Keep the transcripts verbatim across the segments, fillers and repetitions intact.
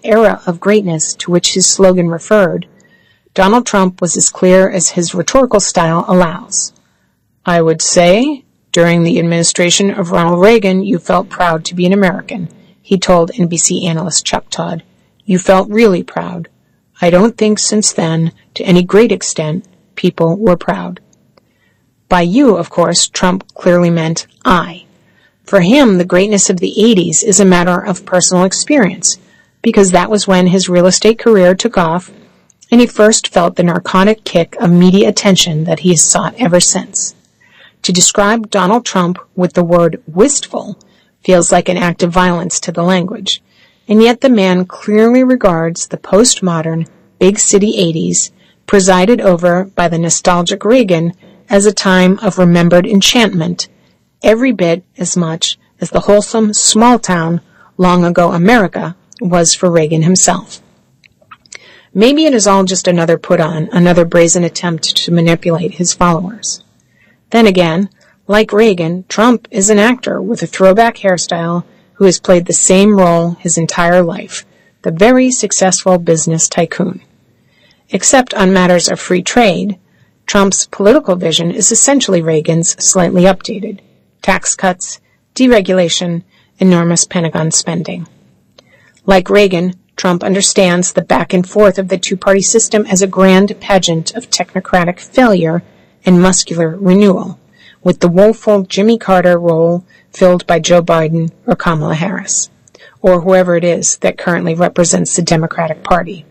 era of greatness to which his slogan referred, Donald Trump was as clear as his rhetorical style allows. I would say, during the administration of Ronald Reagan, you felt proud to be an American, he told N B C analyst Chuck Todd. You felt really proud. I don't think since then, to any great extent, people were proud. By you, of course, Trump clearly meant I. For him, the greatness of the eighties is a matter of personal experience, because that was when his real estate career took off, and he first felt the narcotic kick of media attention that he has sought ever since. To describe Donald Trump with the word wistful feels like an act of violence to the language, and yet the man clearly regards the postmodern, big city eighties, presided over by the nostalgic Reagan, as a time of remembered enchantment, every bit as much as the wholesome, small-town, long-ago America was for Reagan himself. Maybe it is all just another put-on, another brazen attempt to manipulate his followers. Then again, like Reagan, Trump is an actor with a throwback hairstyle who has played the same role his entire life, the very successful business tycoon. Except on matters of free trade, Trump's political vision is essentially Reagan's slightly updated. Tax cuts, deregulation, enormous Pentagon spending. Like Reagan, Trump understands the back and forth of the two-party system as a grand pageant of technocratic failure and muscular renewal, with the woeful Jimmy Carter role filled by Joe Biden or Kamala Harris, or whoever it is that currently represents the Democratic Party.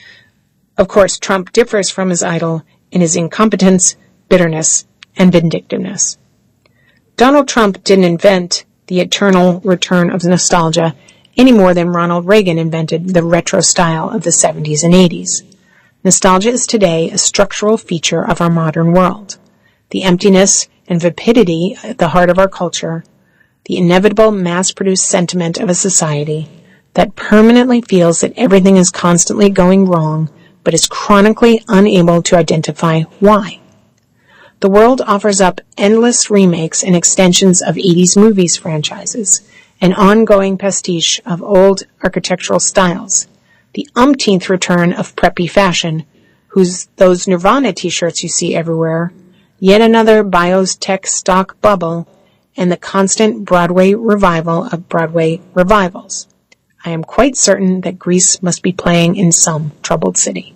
Of course, Trump differs from his idol in his incompetence, bitterness, and vindictiveness. Donald Trump didn't invent the eternal return of nostalgia any more than Ronald Reagan invented the retro style of the seventies and eighties. Nostalgia is today a structural feature of our modern world. The emptiness and vapidity at the heart of our culture, the inevitable mass-produced sentiment of a society that permanently feels that everything is constantly going wrong, but is chronically unable to identify why. The world offers up endless remakes and extensions of eighties movies franchises, an ongoing pastiche of old architectural styles, the umpteenth return of preppy fashion, whose those Nirvana t-shirts you see everywhere, yet another biotech stock bubble, and the constant Broadway revival of Broadway revivals. I am quite certain that Grease must be playing in some troubled city.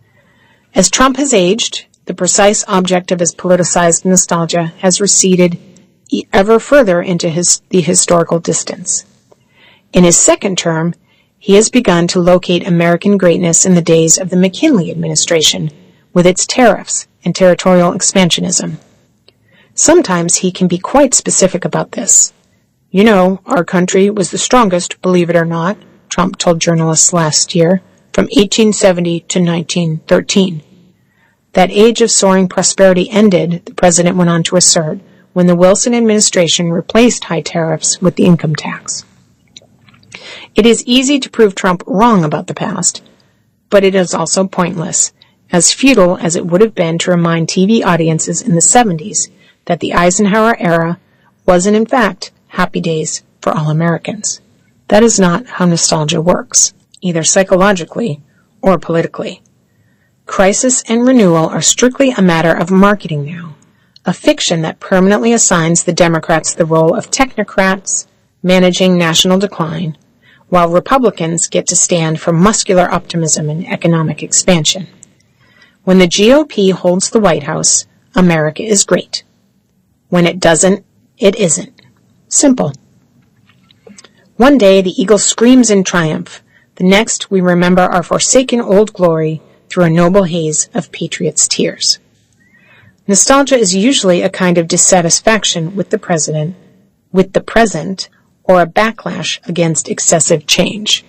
As Trump has aged, the precise object of his politicized nostalgia has receded ever further into his, the historical distance. In his second term, he has begun to locate American greatness in the days of the McKinley administration, with its tariffs and territorial expansionism. Sometimes he can be quite specific about this. You know, our country was the strongest, believe it or not, Trump told journalists last year, from eighteen seventy to nineteen thirteen. That age of soaring prosperity ended, the president went on to assert, when the Wilson administration replaced high tariffs with the income tax. It is easy to prove Trump wrong about the past, but it is also pointless, as futile as it would have been to remind T V audiences in the seventies that the Eisenhower era wasn't in fact happy days for all Americans. That is not how nostalgia works, either psychologically or politically. Crisis and renewal are strictly a matter of marketing now, a fiction that permanently assigns the Democrats the role of technocrats managing national decline, while Republicans get to stand for muscular optimism and economic expansion. When the G O P holds the White House, America is great. When it doesn't, it isn't. Simple. One day the eagle screams in triumph. The next we remember our forsaken old glory through a noble haze of patriots' tears. Nostalgia is usually a kind of dissatisfaction with the president, with the present, or a backlash against excessive change.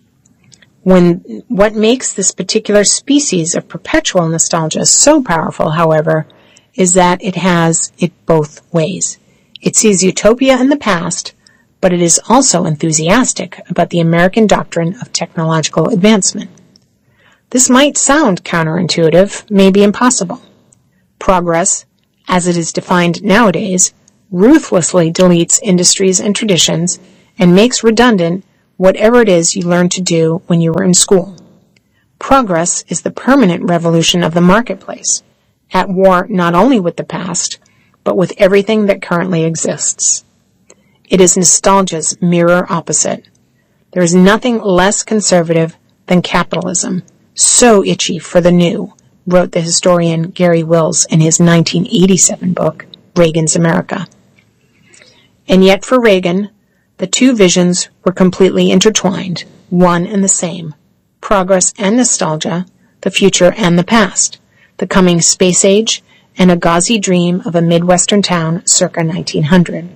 When what makes this particular species of perpetual nostalgia so powerful, however, is that it has it both ways. It sees utopia in the past, but it is also enthusiastic about the American doctrine of technological advancement. This might sound counterintuitive, maybe impossible. Progress, as it is defined nowadays, ruthlessly deletes industries and traditions and makes redundant whatever it is you learned to do when you were in school. Progress is the permanent revolution of the marketplace, at war not only with the past, but with everything that currently exists. It is nostalgia's mirror opposite. There is nothing less conservative than capitalism, so itchy for the new, wrote the historian Gary Wills in his nineteen eighty-seven book, Reagan's America. And yet for Reagan, the two visions were completely intertwined, one and the same. Progress and nostalgia, the future and the past, the coming space age, and a gauzy dream of a Midwestern town circa nineteen hundred.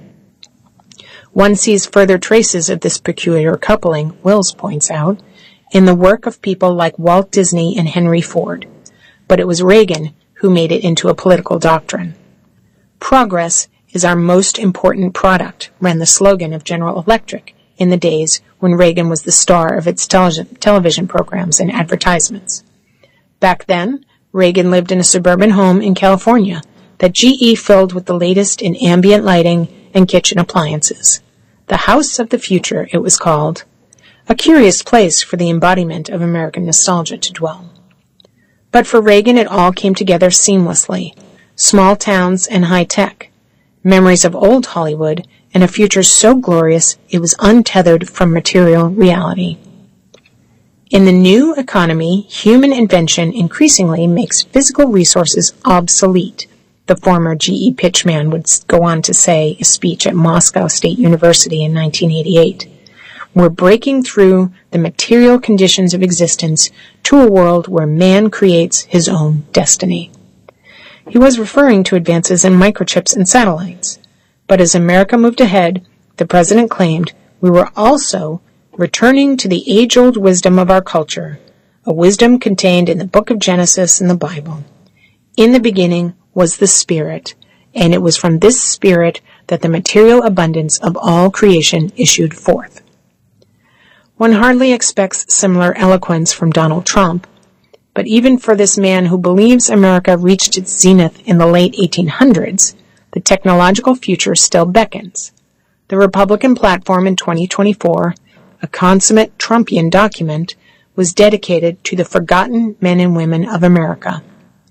One sees further traces of this peculiar coupling, Wills points out, in the work of people like Walt Disney and Henry Ford, but it was Reagan who made it into a political doctrine. Progress is our most important product, ran the slogan of General Electric in the days when Reagan was the star of its tele- television programs and advertisements. Back then, Reagan lived in a suburban home in California that G E filled with the latest in ambient lighting and kitchen appliances. The House of the Future, it was called. A curious place for the embodiment of American nostalgia to dwell. But for Reagan, it all came together seamlessly. Small towns and high tech, memories of old Hollywood, and a future so glorious it was untethered from material reality. In the new economy, human invention increasingly makes physical resources obsolete, the former G E pitchman would go on to say in a speech at Moscow State University in nineteen eighty-eight. We're breaking through the material conditions of existence to a world where man creates his own destiny. He was referring to advances in microchips and satellites. But as America moved ahead, the president claimed we were also returning to the age-old wisdom of our culture, a wisdom contained in the book of Genesis and the Bible. In the beginning was the Spirit, and it was from this Spirit that the material abundance of all creation issued forth. One hardly expects similar eloquence from Donald Trump, but even for this man who believes America reached its zenith in the late eighteen hundreds, the technological future still beckons. The Republican platform in twenty twenty-four, a consummate Trumpian document, was dedicated to the forgotten men and women of America.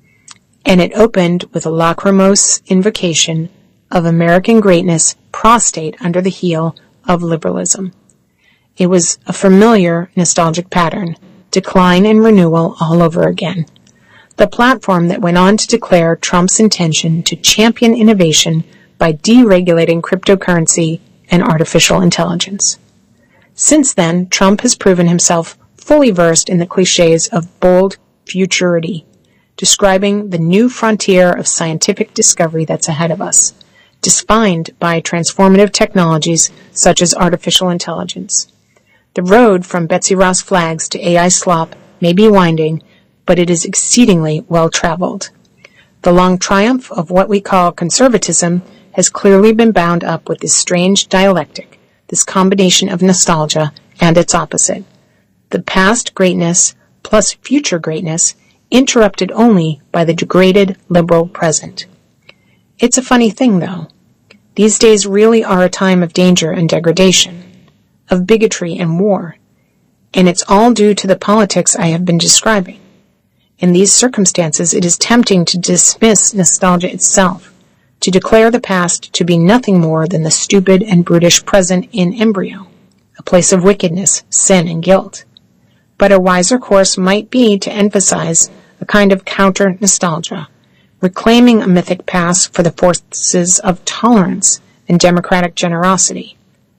And it opened with a lachrymose invocation of American greatness prostrate under the heel of liberalism. It was a familiar nostalgic pattern, decline and renewal all over again. The platform that went on to declare Trump's intention to champion innovation by deregulating cryptocurrency and artificial intelligence. Since then, Trump has proven himself fully versed in the cliches of bold futurity, describing the new frontier of scientific discovery that's ahead of us, defined by transformative technologies such as artificial intelligence. The road from Betsy Ross flags to A I slop may be winding, but it is exceedingly well-traveled. The long triumph of what we call conservatism has clearly been bound up with this strange dialectic, this combination of nostalgia and its opposite. The past greatness plus future greatness interrupted only by the degraded liberal present. It's a funny thing, though. These days really are a time of danger and degradation, of bigotry and war, and it's all due to the politics I have been describing. In these circumstances, it is tempting to dismiss nostalgia itself, to declare the past to be nothing more than the stupid and brutish present in embryo, a place of wickedness, sin, and guilt. But a wiser course might be to emphasize a kind of counter-nostalgia, reclaiming a mythic past for the forces of tolerance and democratic generosity.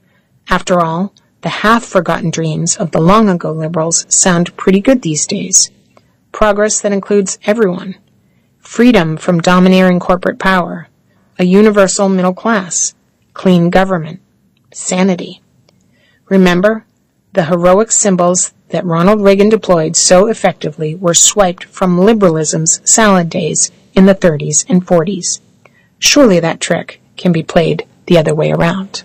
After all, the half-forgotten dreams of the long-ago liberals sound pretty good these days. Progress that includes everyone. Freedom from domineering corporate power. A universal middle class. Clean government. Sanity. Remember, the heroic symbols that Ronald Reagan deployed so effectively were swiped from liberalism's salad days in the thirties and forties. Surely that trick can be played the other way around.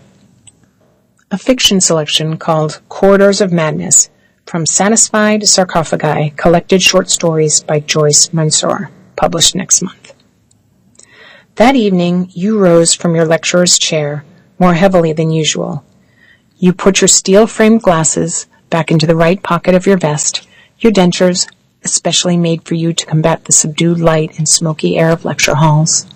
A fiction selection called Corridors of Madness from Satisfied Sarcophagi, Collected Short Stories by Joyce Mansour, published next month. That evening, you rose from your lecturer's chair more heavily than usual. You put your steel-framed glasses back into the right pocket of your vest, your dentures especially made for you to combat the subdued light and smoky air of lecture halls.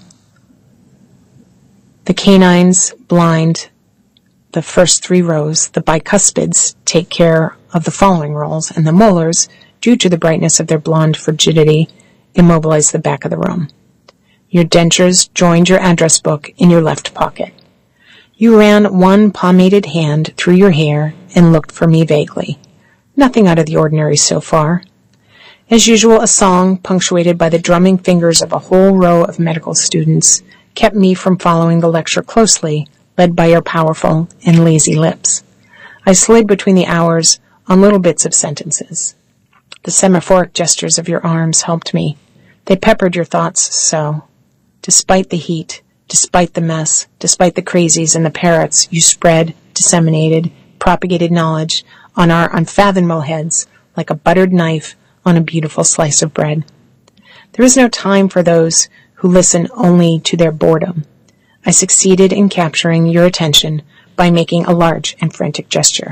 The canines blind the first three rows, the bicuspids take care of the following rows, and the molars, due to the brightness of their blonde frigidity, immobilize the back of the room. Your dentures joined your address book in your left pocket. You ran one pomaded hand through your hair and looked for me vaguely. Nothing out of the ordinary so far. As usual, a song, punctuated by the drumming fingers of a whole row of medical students, kept me from following the lecture closely, led by your powerful and lazy lips. I slid between the hours on little bits of sentences. The semaphoric gestures of your arms helped me. They peppered your thoughts so. Despite the heat, despite the mess, despite the crazies and the parrots, you spread, disseminated, propagated knowledge on our unfathomable heads like a buttered knife on a beautiful slice of bread. There is no time for those who listen only to their boredom. I succeeded in capturing your attention by making a large and frantic gesture.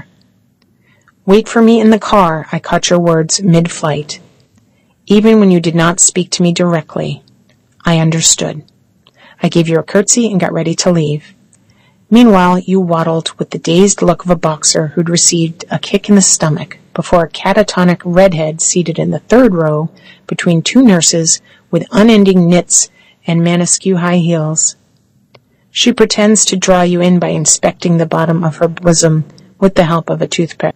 Wait for me in the car, I caught your words mid-flight. Even when you did not speak to me directly, I understood. I gave you a curtsy and got ready to leave. Meanwhile, you waddled with the dazed look of a boxer who'd received a kick in the stomach before a catatonic redhead seated in the third row between two nurses with unending knits and maniscue high heels. She pretends to draw you in by inspecting the bottom of her bosom with the help of a toothpick.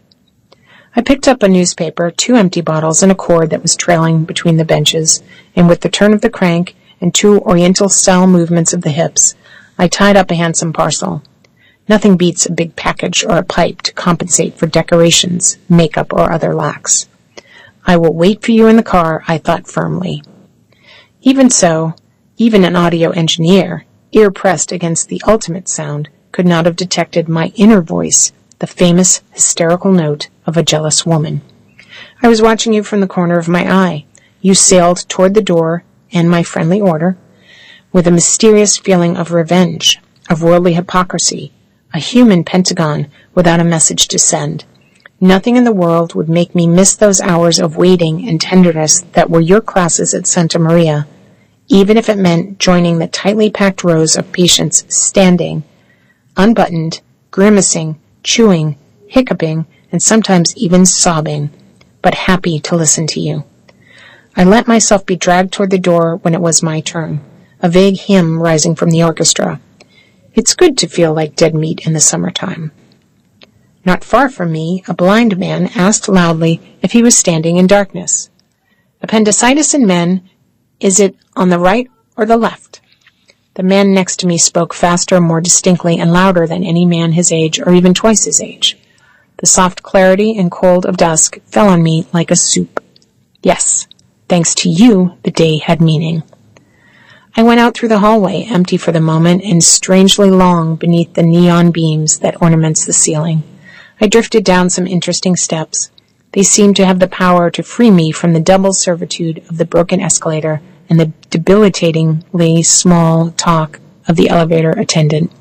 I picked up a newspaper, two empty bottles, and a cord that was trailing between the benches, and with the turn of the crank and two oriental-style movements of the hips, I tied up a handsome parcel. Nothing beats a big package or a pipe to compensate for decorations, makeup, or other lacks. I will wait for you in the car, I thought firmly. Even so, even an audio engineer, ear pressed against the ultimate sound, could not have detected my inner voice, the famous hysterical note of a jealous woman. I was watching you from the corner of my eye. You sailed toward the door and my friendly order with a mysterious feeling of revenge, of worldly hypocrisy, a human pentagon without a message to send. Nothing in the world would make me miss those hours of waiting and tenderness that were your classes at Santa Maria, even if it meant joining the tightly packed rows of patients standing, unbuttoned, grimacing, chewing, hiccuping, and sometimes even sobbing, but happy to listen to you. I let myself be dragged toward the door when it was my turn, a vague hymn rising from the orchestra. It's good to feel like dead meat in the summertime. Not far from me, a blind man asked loudly if he was standing in darkness. Appendicitis in men, is it on the right or the left? The man next to me spoke faster, more distinctly, and louder than any man his age or even twice his age. The soft clarity and cold of dusk fell on me like a soup. Yes, thanks to you, the day had meaning. I went out through the hallway, empty for the moment and strangely long beneath the neon beams that ornaments the ceiling. I drifted down some interesting steps. They seemed to have the power to free me from the double servitude of the broken escalator and the debilitatingly small talk of the elevator attendant.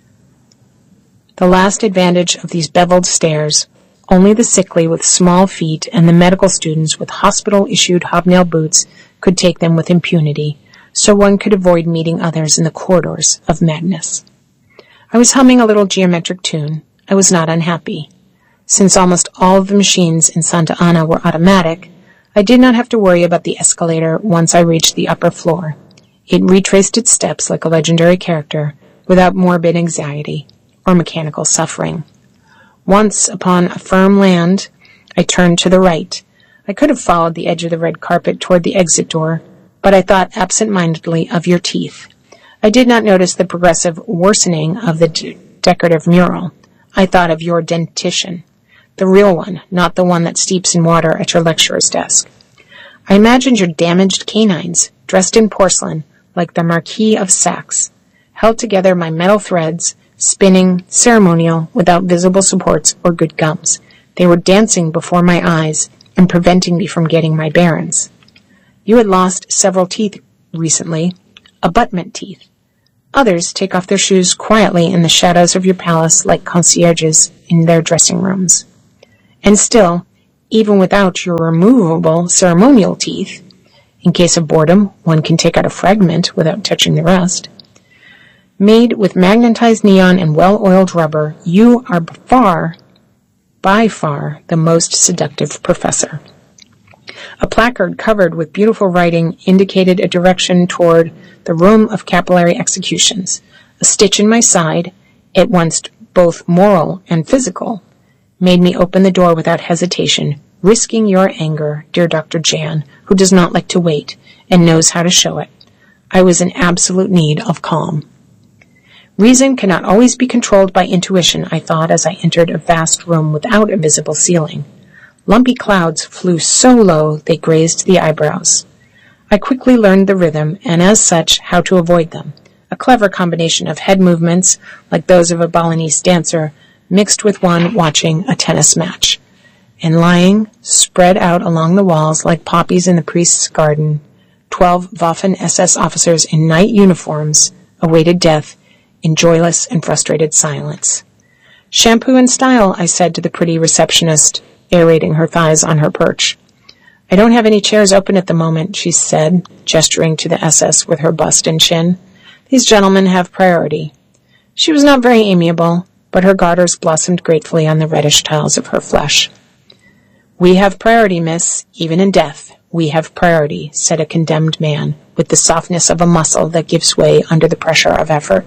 The last advantage of these beveled stairs, only the sickly with small feet and the medical students with hospital-issued hobnail boots could take them with impunity, so one could avoid meeting others in the corridors of madness. I was humming a little geometric tune. I was not unhappy. Since almost all of the machines in Santa Ana were automatic, I did not have to worry about the escalator once I reached the upper floor. It retraced its steps like a legendary character, without morbid anxiety or mechanical suffering. Once upon a firm land, I turned to the right. I could have followed the edge of the red carpet toward the exit door, but I thought absent-mindedly of your teeth. I did not notice the progressive worsening of the de- decorative mural. I thought of your dentition. The real one, not the one that steeps in water at your lecturer's desk. I imagined your damaged canines, dressed in porcelain, like the Marquis of Saxe, held together by metal threads, spinning, ceremonial, without visible supports or good gums. They were dancing before my eyes and preventing me from getting my bearings. You had lost several teeth recently, abutment teeth. Others take off their shoes quietly in the shadows of your palace like concierges in their dressing rooms. And still, even without your removable ceremonial teeth, in case of boredom, one can take out a fragment without touching the rest. Made with magnetized neon and well-oiled rubber, you are far, by far, the most seductive professor. A placard covered with beautiful writing indicated a direction toward the room of capillary executions. A stitch in my side, at once both moral and physical, made me open the door without hesitation, risking your anger, dear Doctor Jan, who does not like to wait and knows how to show it. I was in absolute need of calm. Reason cannot always be controlled by intuition, I thought as I entered a vast room without a visible ceiling. Lumpy clouds flew so low they grazed the eyebrows. I quickly learned the rhythm, and as such, how to avoid them. A clever combination of head movements, like those of a Balinese dancer, mixed with one watching a tennis match. And lying, spread out along the walls like poppies in the priest's garden, twelve Waffen-S S officers in night uniforms awaited death in joyless and frustrated silence. Shampoo and style, I said to the pretty receptionist, aerating her thighs on her perch. I don't have any chairs open at the moment, she said, gesturing to the S S with her bust and chin. These gentlemen have priority. She was not very amiable, but her garters blossomed gratefully on the reddish tiles of her flesh. We have priority, miss, even in death. We have priority, said a condemned man, with the softness of a muscle that gives way under the pressure of effort.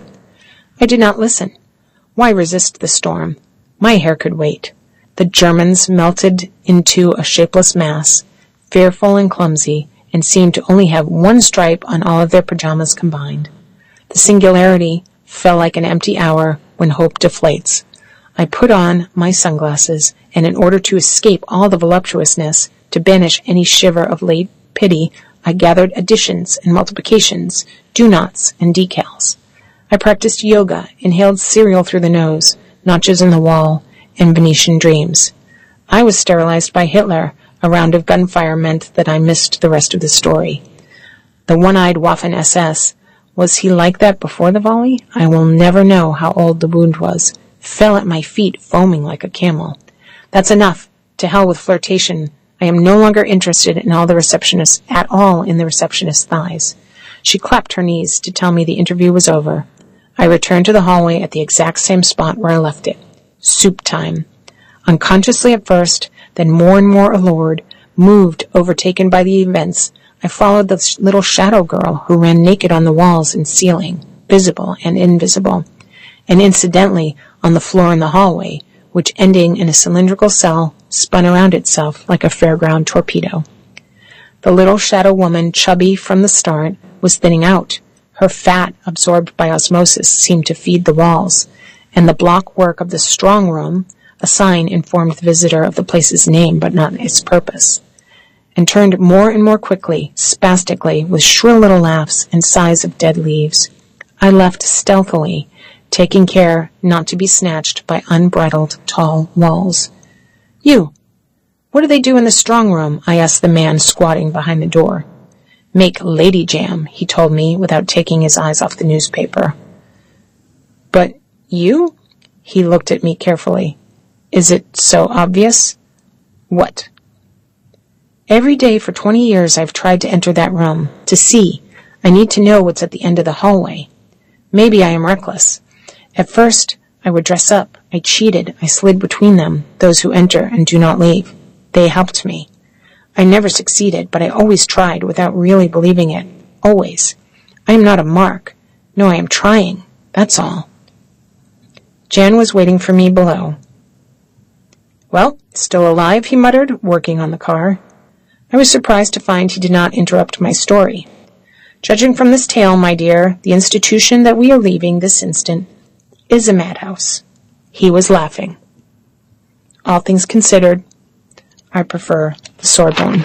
I did not listen. Why resist the storm? My hair could wait. The Germans melted into a shapeless mass, fearful and clumsy, and seemed to only have one stripe on all of their pajamas combined. The singularity fell like an empty hour when hope deflates. I put on my sunglasses, and in order to escape all the voluptuousness, to banish any shiver of late pity, I gathered additions and multiplications, do-nots and decals. I practiced yoga, inhaled cereal through the nose, notches in the wall, and Venetian dreams. I was sterilized by Hitler. A round of gunfire meant that I missed the rest of the story. The one-eyed Waffen-S S, was he like that before the volley? I will never know how old the wound was. Fell at my feet, foaming like a camel. That's enough. To hell with flirtation. I am no longer interested in all the receptionists, at all in the receptionist's thighs. She clapped her knees to tell me the interview was over. I returned to the hallway at the exact same spot where I left it. Soup time. Unconsciously at first, then more and more allured, moved, overtaken by the events, I followed the little shadow girl who ran naked on the walls and ceiling, visible and invisible, and incidentally on the floor in the hallway, which, ending in a cylindrical cell, spun around itself like a fairground torpedo. The little shadow woman, chubby from the start, was thinning out. Her fat, absorbed by osmosis, seemed to feed the walls, and the block work of the strong room, a sign informed the visitor of the place's name but not its purpose, and turned more and more quickly, spastically, with shrill little laughs and sighs of dead leaves. I left stealthily, taking care not to be snatched by unbridled tall walls. You, what do they do in the strong room? I asked the man squatting behind the door. Make lady jam, he told me without taking his eyes off the newspaper. But you? He looked at me carefully. Is it so obvious? What? Every day for twenty years I've tried to enter that room, to see. I need to know what's at the end of the hallway. Maybe I am reckless. At first, I would dress up. I cheated. I slid between them, those who enter and do not leave. They helped me. I never succeeded, but I always tried without really believing it. Always. I am not a mark. No, I am trying. That's all. Jan was waiting for me below. Well, still alive, he muttered, working on the car. I was surprised to find he did not interrupt my story. Judging from this tale, my dear, the institution that we are leaving this instant is a madhouse. He was laughing. All things considered, I prefer the Sorbonne.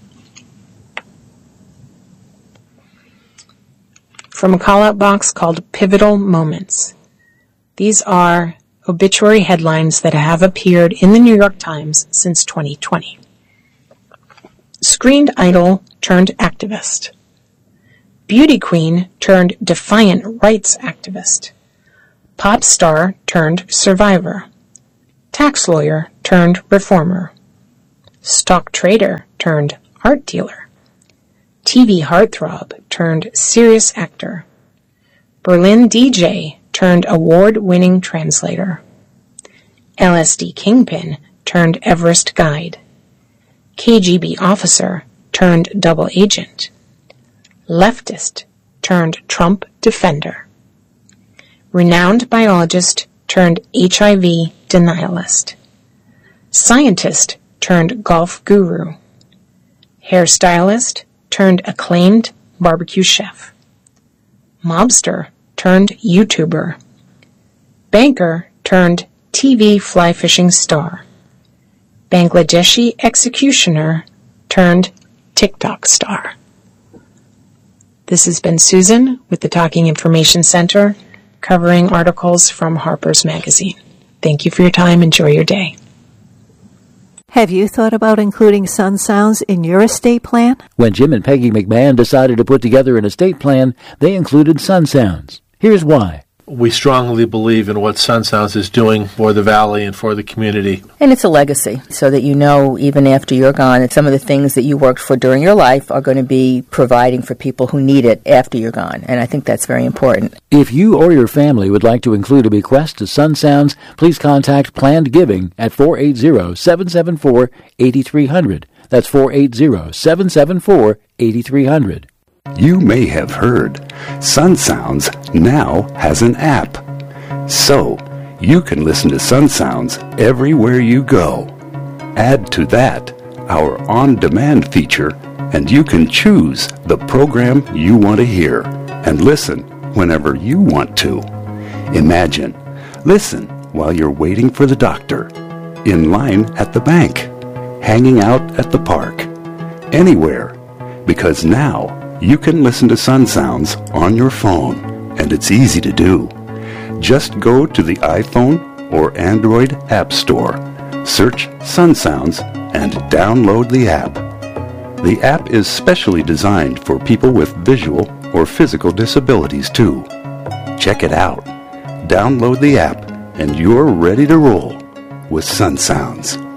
From a call-out box called Pivotal Moments. These are obituary headlines that have appeared in the New York Times since twenty twenty. Screened idol turned activist. Beauty queen turned defiant rights activist. Pop star turned survivor. tax lawyer turned reformer, stock trader turned art dealer, T V heartthrob turned serious actor, Berlin D J turned award-winning translator, L S D kingpin turned Everest guide, K G B officer turned double agent, leftist turned Trump defender, renowned biologist turned H I V denialist, scientist turned golf guru, hairstylist turned acclaimed barbecue chef, mobster turned YouTuber, banker turned T V fly fishing star, Bangladeshi executioner turned TikTok star. This has been Susan with the Talking Information Center, covering articles from Harper's Magazine. Thank you for your time. Enjoy your day. Have you thought about including sun sounds in your estate plan? When Jim and Peggy McMahon decided to put together an estate plan, they included sun sounds. Here's why. We strongly believe in what Sun Sounds is doing for the Valley and for the community. And it's a legacy, so that you know, even after you're gone, that some of the things that you worked for during your life are going to be providing for people who need it after you're gone. And I think that's very important. If you or your family would like to include a bequest to Sun Sounds, please contact Planned Giving at four eight zero, seven seven four, eight three zero zero. That's four eight zero, seven seven four, eight three zero zero. You may have heard Sun Sounds now has an app. So, you can listen to Sun Sounds everywhere you go. Add to that our on-demand feature, and you can choose the program you want to hear and listen whenever you want to. Imagine, listen while you're waiting for the doctor, in line at the bank, hanging out at the park, anywhere, because now you can listen to Sun Sounds on your phone, and it's easy to do. Just go to the iPhone or Android App Store, search Sun Sounds, and download the app. The app is specially designed for people with visual or physical disabilities, too. Check it out. Download the app, and you're ready to roll with Sun Sounds.